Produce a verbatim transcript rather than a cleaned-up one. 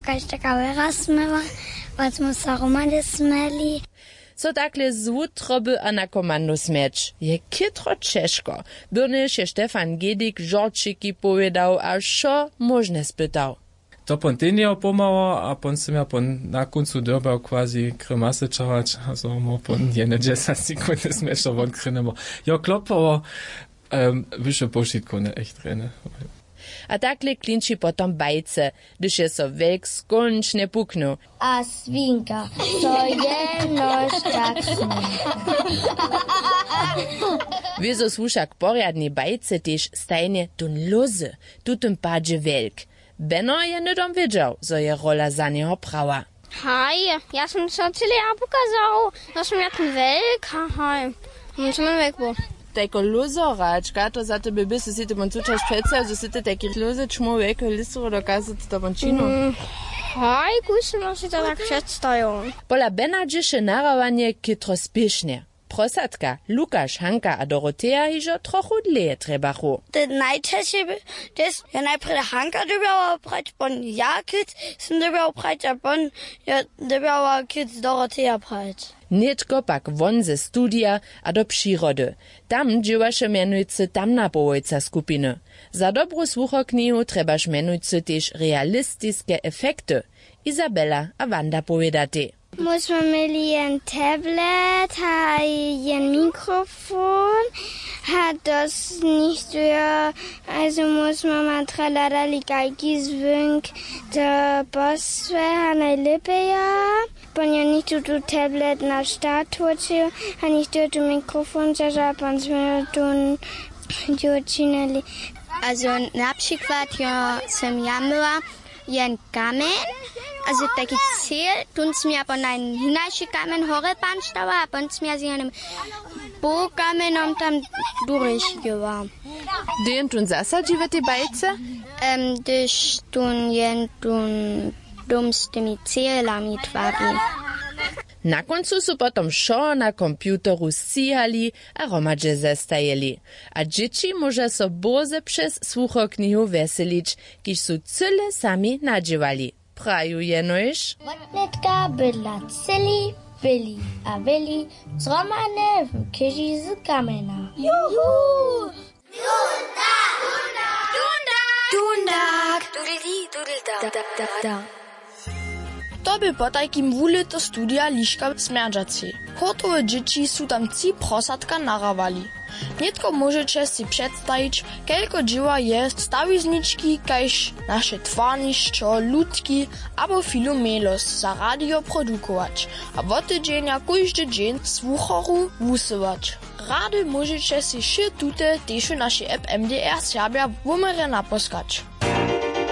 kaž taka vera smela, wat smo sa romane smeli. Co takle z wutroby a na komandu smeć. Je kytro češko. Byrnyš je Stefan Gedik žorčiki povedał, a šo možne spytał. To pon tenio pomalo, a pon sem ja pon na koncu dobał quasi kremasy čahać, a so mo pon jene dziesięć sekundy smečo von krenemo. Jo klopovo, um, vyše pošitkone echt rene. A takle klinči potom bajce, gdyż je so welk skončne puknął. A swinka, to jenoż tak smie. Wieso słuszak porjadni bajce też stajnie tun lozy, tutym padzie welk. Benno je nydom wiedział, zo je rola za niego prała. Hej, ja sam co tyle ja pokazał, że som jak welk, hej, musimy weg bo. Tako lozoračka, to za tebe bi se si te bon cučaš predstav, da si te taki loze čmo veko listro dokazati to bončino. Mm, hej, kusimo si to tak predstavil. Pola Bena džiše naravanje kitro spišne. Prosadka, Lukaš, Hanka a Dorotea hižo trochu dleje trebachu. To najčešće bi, des, ja najprije Hanka dobjava prać, bon ja kids sam dobjava prać, a bon ja dobjava kids Dorotea prać. Nitko pak won ze studia a do przyrody. Tam dziewaše menujcy tamna połojca skupiny. Za dobrą słuchoknihu trebaš menujcy też realistiske efekty. Izabela a Wanda povedati. Musimy mieli jen tablet, a jen mikrofon, a das nicht ja, also muss man mal tralalali gajki zwünk, der Boss wäre najlepiej ja. Pan ja nicht tu tablet na startwocie, a nicht tu mikrofon, że pan sme tu dziewczynali. Also na przykład ja sam ja myła jen kamen, also taki Ziel, tun's mir aber einen hineinschicken, Horrepan stała, a uns mir sie einem Bogamen und dann durchgewarm. Den tun zasadzi w tej bajce? Ähm, das tun jen tun dummstymi Zielami twabi. Na koncu su potom šo na kompjuteru sihali a romadže zestajeli. A dzieci może so boze przez słuchoknihu weselić, kiż su cyle sami nadziewali. Praju jenož? Wotnetka bydla celi, byli, a byli zromane w kyži z kamena. Juhu! Dunda! Dunda! Dunda! Dunda! Dudeli, dudel, da, da, da, da. To by po takim wule to studia liška smerdžaci. Hotowe dzieci su tam ci prosadka narawali. Nietko możecie si przedstawić, kelko dzieła jest stawizniczki, kajż nasze twarniszczo, ludki albo filomelos za radio produkować, a w ty dzienia każdy dzień słuchoru wusywać. Rady możecie si się tutaj też nasze app M D R Serbia w numerze naposkać.